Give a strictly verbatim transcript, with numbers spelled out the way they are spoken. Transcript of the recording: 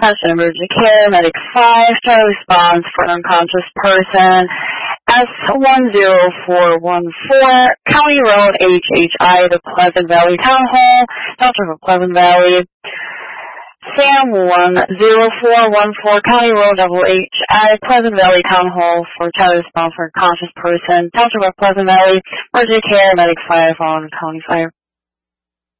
Attention emergency care, medic five, try to response for an unconscious person. S one zero four one four, County Road H H I, the Pleasant Valley Town Hall, Township of Pleasant Valley. Sam one zero four one four, County Road W H I, Pleasant Valley Town Hall for try to response for a unconscious person. Township of Pleasant Valley, emergency care, medic five on County Fire.